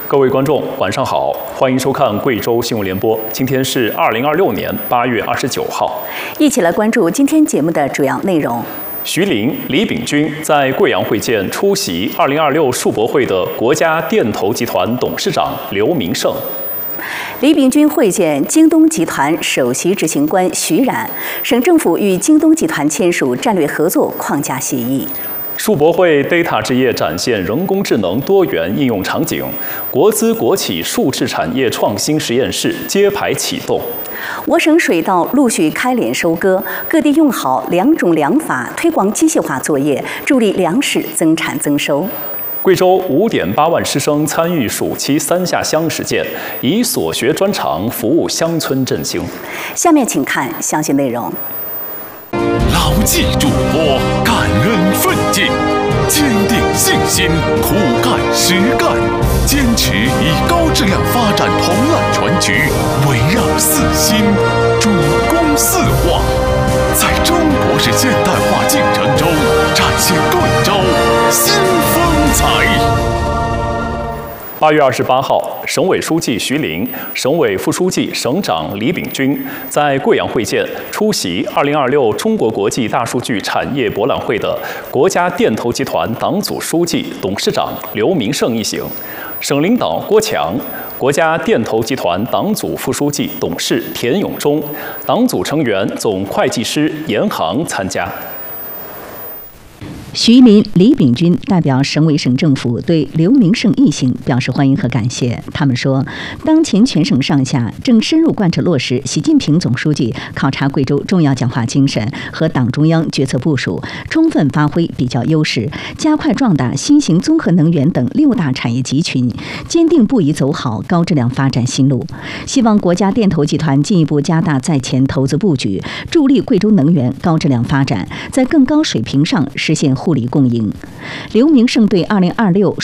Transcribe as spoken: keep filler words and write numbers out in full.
各位观众，晚上好，欢迎收看贵州新闻联播。今天是二零二六年八月二十九号， 一起来关注今天节目的主要内容。 徐凌、李秉钧在贵阳会见出席二零二六世博会的国家电投集团董事长刘明胜。 李秉钧会见京东集团首席执行官徐冉，省政府与京东集团签署战略合作框架协议。 世博会 Data 之夜展现人工智能多元应用场景，国资国企数智产业创新实验室揭牌启动。 我省水稻陆续开镰收割，各地用好两种粮法，推广机械化作业，助力粮食增产增收。 贵州五点八万师生参与暑期三下乡实践，以所学专长服务乡村振兴。 下面请看详细内容。 牢记嘱托，感恩奋进，坚定信心，苦干实干，坚持以高质量发展同揽全局，围绕四新，主攻四化，在中国式现代化进程中展现贵州新风采。 八月二十八号，省委书记徐凌、省委副书记、省长李秉钧在贵阳会见出席二零二六中国国际大数据产业博览会的国家电投集团党组书记、董事长刘明胜一行，省领导郭强、国家电投集团党组副书记、董事田永忠、党组成员总会计师严航参加。 徐凌、李秉钧代表省委省政府对刘明胜一行表示欢迎和感谢。他们说，当前全省上下正深入贯彻落实习近平总书记考察贵州重要讲话精神和党中央决策部署，充分发挥比较优势，加快壮大新型综合能源等六大产业集群，坚定不移走好高质量发展新路。希望国家电投集团进一步加大在前投资布局，助力贵州能源高质量发展，在更高水平上实现互利共赢。刘明胜对二零二六